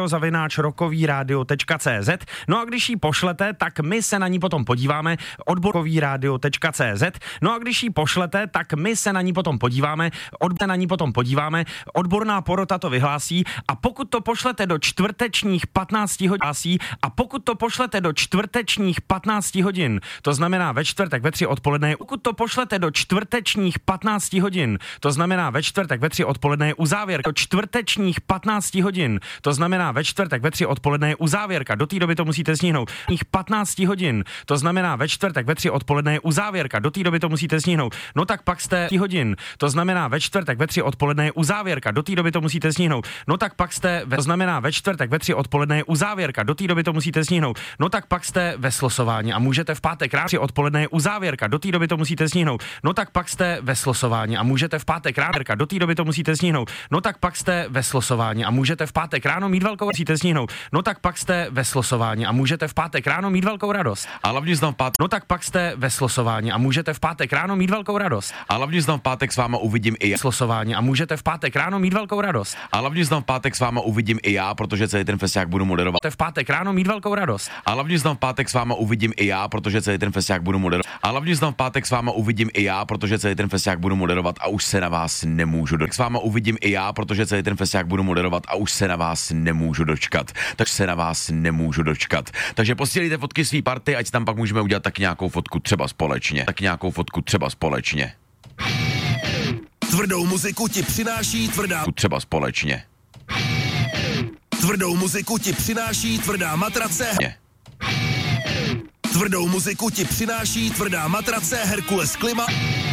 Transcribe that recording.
info@rockovyradio.cz. No a když ji pošlete, tak my se na ní potom podíváme. Rockovyradio.cz. No a když ji pošlete, tak my se na ní potom podíváme. Odborná porota to vyhlásí a pokud to pošlete do čtvrtečních 15 hodin, to znamená ve čtvrtek ve 3 odpoledne, pokud to pošlete do čtvrtečních 15 hodin, to znamená ve čtvrtek ve 3 odpoledne je uzávěrka. Do čtvrtečních 15 hodin, to znamená ve čtvrtek ve 3 odpoledne je uzávěrka. Do té doby to musíte stihnout. 15 hodin, to znamená ve čtvrtek ve 3 odpoledne je uzávěrka. Do té doby to musíte stihnout. No tak pak jste hodin, to znamená ve čtvrtek ve 3 odpoledne je uzávěrka. Do té doby to musíte stihnout. No tak pak jste to znamená ve čtvrtek ve 3 odpoledne je uzávěrka. Do té doby to musíte stihnout. No tak pak jste ve slosování a můžete v pátek ráno 3 odpoledne je uzávěrka. Do té doby to musíte stihnout. No tak pak jste ve slosování a můžete v pátek ráno do té doby to musíte stihnout. No tak pak jste ve slosování a můžete v pátek ráno mít velkou musíte stihnout. No tak pak jste ve slosování a můžete v pátek ráno mít velkou radost. A hlavně znám pátek. No tak pak jste ve slosování a můžete v pátek ráno mít velkou radost. A hlavně znám pátek s váma uvidím i já. Slosování a můžete v pátek ráno mít velkou radost. A hlavně znám pátek s váma uvidím i já, protože celý ten festiák budu moderovat. V pátek ráno mít velkou radost. A hlavně znám pátek s váma uvidím i já, protože celý ten festiák budu moderovat. A hlavně znám pátek s váma uvidím i já, protože celý ten festiák budu moderovat a už se na vás nemůžu dočkat. S váma uvidím i já, protože celý ten festiák budu moderovat a už se na vás nemůžu dočkat. Takže posílejte fotky svý party, ať tam pak můžeme udělat tak nějakou fotku třeba společně. Tvrdou muziku ti přináší tvrdá matrace. Tvrdou muziku ti přináší tvrdá matrace Herkules Klima.